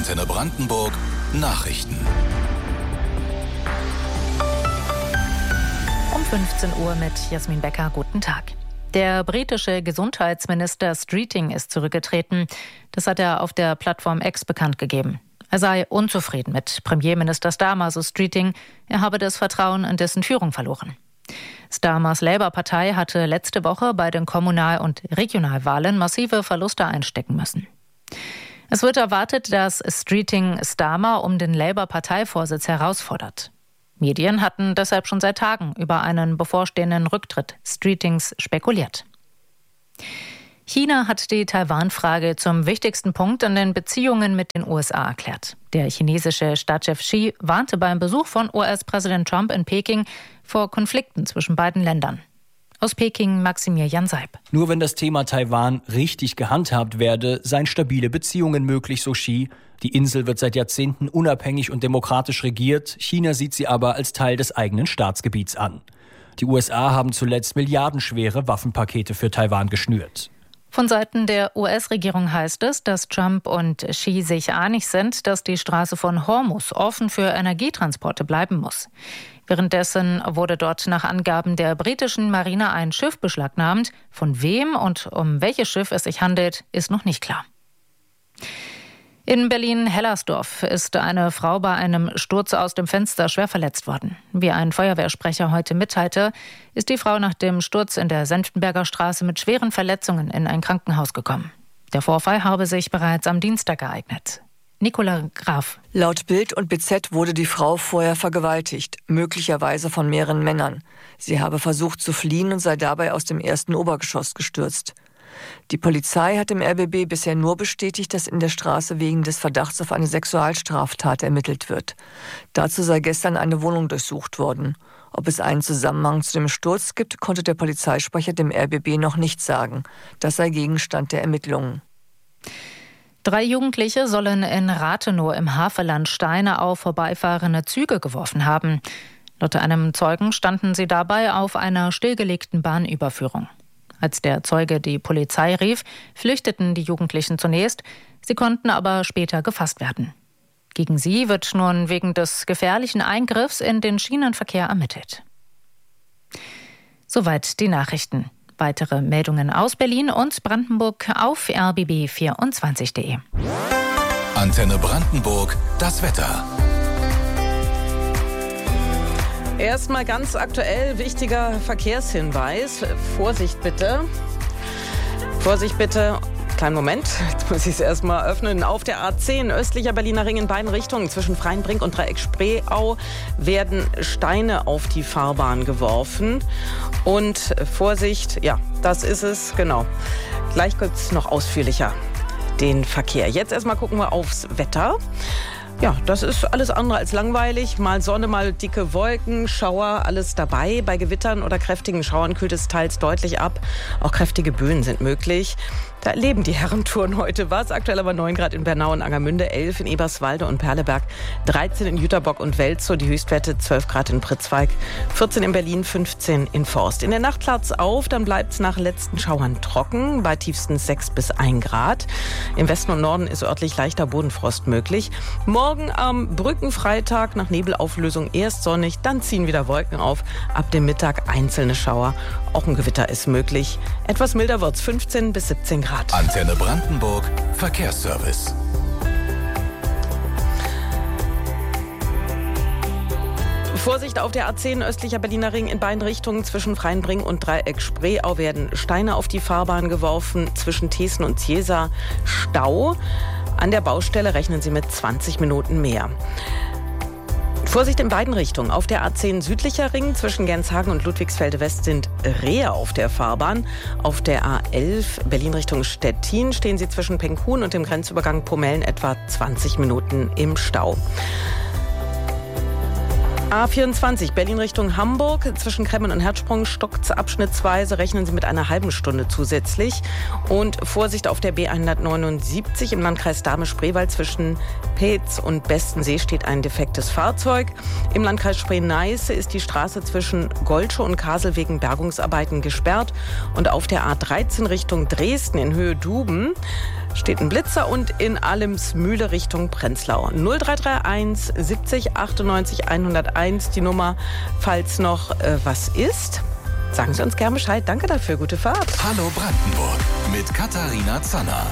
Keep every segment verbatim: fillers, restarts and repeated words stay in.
Antenne Brandenburg Nachrichten. Um fünfzehn Uhr mit Jasmin Becker. Guten Tag. Der britische Gesundheitsminister Streeting ist zurückgetreten. Das hat er auf der Plattform X bekannt gegeben. Er sei unzufrieden mit Premierminister Starmer, so Streeting. Er habe das Vertrauen in dessen Führung verloren. Starmers Labour-Partei hatte letzte Woche bei den Kommunal- und Regionalwahlen massive Verluste einstecken müssen. Es wird erwartet, dass Streeting Starmer um den Labour-Parteivorsitz herausfordert. Medien hatten deshalb schon seit Tagen über einen bevorstehenden Rücktritt Streetings spekuliert. China hat die Taiwan-Frage zum wichtigsten Punkt in den Beziehungen mit den U S A erklärt. Der chinesische Staatschef Xi warnte beim Besuch von U S-Präsident Trump in Peking vor Konflikten zwischen beiden Ländern. Aus Peking Maximilian Seib. Nur wenn das Thema Taiwan richtig gehandhabt werde, seien stabile Beziehungen möglich, so Xi. Die Insel wird seit Jahrzehnten unabhängig und demokratisch regiert. China sieht sie aber als Teil des eigenen Staatsgebiets an. Die U S A haben zuletzt milliardenschwere Waffenpakete für Taiwan geschnürt. Von Seiten der U S-Regierung heißt es, dass Trump und Xi sich einig sind, dass die Straße von Hormuz offen für Energietransporte bleiben muss. Währenddessen wurde dort nach Angaben der britischen Marine ein Schiff beschlagnahmt. Von wem und um welches Schiff es sich handelt, ist noch nicht klar. In Berlin-Hellersdorf ist eine Frau bei einem Sturz aus dem Fenster schwer verletzt worden. Wie ein Feuerwehrsprecher heute mitteilte, ist die Frau nach dem Sturz in der Senftenberger Straße mit schweren Verletzungen in ein Krankenhaus gekommen. Der Vorfall habe sich bereits am Dienstag ereignet. Nicola Graf. Laut Bild und B Z wurde die Frau vorher vergewaltigt, möglicherweise von mehreren Männern. Sie habe versucht zu fliehen und sei dabei aus dem ersten Obergeschoss gestürzt. Die Polizei hat im R B B bisher nur bestätigt, dass in der Straße wegen des Verdachts auf eine Sexualstraftat ermittelt wird. Dazu sei gestern eine Wohnung durchsucht worden. Ob es einen Zusammenhang zu dem Sturz gibt, konnte der Polizeisprecher dem R B B noch nicht sagen. Das sei Gegenstand der Ermittlungen. Drei Jugendliche sollen in Rathenow im Havelland Steine auf vorbeifahrende Züge geworfen haben. Laut einem Zeugen standen sie dabei auf einer stillgelegten Bahnüberführung. Als der Zeuge die Polizei rief, flüchteten die Jugendlichen zunächst. Sie konnten aber später gefasst werden. Gegen sie wird nun wegen des gefährlichen Eingriffs in den Schienenverkehr ermittelt. Soweit die Nachrichten. Weitere Meldungen aus Berlin und Brandenburg auf r b b vierundzwanzig punkt de. Antenne Brandenburg, das Wetter. Erstmal ganz aktuell wichtiger Verkehrshinweis. Vorsicht bitte. Vorsicht bitte. Kleinen Moment, jetzt muss ich es erstmal öffnen. Auf der A zehn östlicher Berliner Ring in beiden Richtungen zwischen Freienbrink und Dreieck Spreeau werden Steine auf die Fahrbahn geworfen. Und Vorsicht, ja, das ist es, genau. Gleich gibt es noch ausführlicher den Verkehr. Jetzt erstmal gucken wir aufs Wetter. Ja, das ist alles andere als langweilig. Mal Sonne, mal dicke Wolken, Schauer, alles dabei. Bei Gewittern oder kräftigen Schauern kühlt es teils deutlich ab. Auch kräftige Böen sind möglich. Da erleben die Herrentouren heute was. Aktuell aber neun Grad in Bernau und Angermünde, elf in Eberswalde und Perleberg, dreizehn in Jüterbock und Welzow, die Höchstwerte zwölf Grad in Pritzwalk, vierzehn in Berlin, fünfzehn in Forst. In der Nacht klart's auf, dann bleibt's nach letzten Schauern trocken, bei tiefstens sechs bis ein Grad. Im Westen und Norden ist örtlich leichter Bodenfrost möglich. Morgen am Brückenfreitag nach Nebelauflösung erst sonnig, dann ziehen wieder Wolken auf. Ab dem Mittag einzelne Schauer. Auch ein Gewitter ist möglich. Etwas milder wird's, fünfzehn bis siebzehn Grad. Antenne Brandenburg, Verkehrsservice. Vorsicht auf der A zehn östlicher Berliner Ring in beiden Richtungen zwischen Freienbrink und Dreieck Spreeau werden Steine auf die Fahrbahn geworfen. Zwischen Thesen und Ziesa Stau. An der Baustelle rechnen Sie mit zwanzig Minuten mehr. Vorsicht in beiden Richtungen. Auf der A zehn südlicher Ring zwischen Gernshagen und Ludwigsfelde West sind Rehe auf der Fahrbahn. Auf der A elf Berlin Richtung Stettin stehen Sie zwischen Penkhuhn und dem Grenzübergang Pomellen etwa zwanzig Minuten im Stau. A vierundzwanzig Berlin Richtung Hamburg. Zwischen Kremmen und Herzsprung stockt's abschnittsweise. Rechnen Sie mit einer halben Stunde zusätzlich. Und Vorsicht auf der B hundertneunundsiebzig im Landkreis Dahme-Spreewald. Zwischen Peetz und Bestensee steht ein defektes Fahrzeug. Im Landkreis Spree-Neiße ist die Straße zwischen Golsche und Kasel wegen Bergungsarbeiten gesperrt. Und auf der A dreizehn Richtung Dresden in Höhe Duben steht ein Blitzer und in Allensmühle Richtung Prenzlau. null drei drei eins siebzig achtundneunzig hunderteins die Nummer, falls noch äh, was ist. Sagen Sie uns gerne Bescheid. Danke dafür. Gute Fahrt. Hallo Brandenburg mit Katharina Zanner.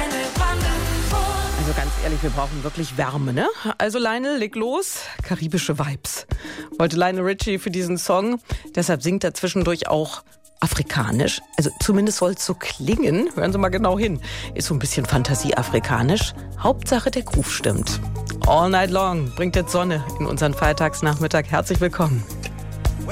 Also ganz ehrlich, wir brauchen wirklich Wärme, ne? Also Lionel, leg los. Karibische Vibes. Wollte Lionel Richie für diesen Song. Deshalb singt er zwischendurch auch afrikanisch. Also zumindest soll es so klingen. Hören Sie mal genau hin. Ist so ein bisschen fantasieafrikanisch. Hauptsache der Groove stimmt. All night long bringt jetzt Sonne in unseren Feiertagsnachmittag. Herzlich willkommen.